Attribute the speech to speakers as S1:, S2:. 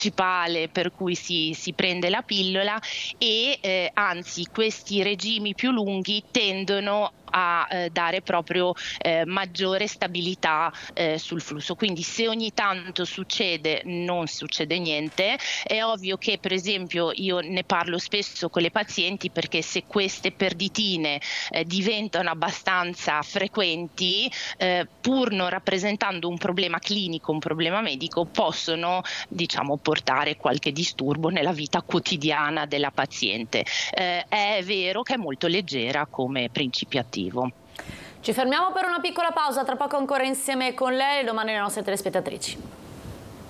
S1: principale per cui si prende la pillola e, anzi questi regimi più lunghi tendono a, dare proprio, maggiore stabilità, sul flusso. Quindi se ogni tanto succede, non succede niente. È ovvio che per esempio io ne parlo spesso con le pazienti perché se queste perditine, diventano abbastanza frequenti, pur non rappresentando un problema clinico, un problema medico, possono diciamo portare qualche disturbo nella vita quotidiana della paziente. È vero che è molto leggera come principio attivo.
S2: Ci fermiamo per una piccola pausa, tra poco ancora insieme con lei e domani le nostre telespettatrici.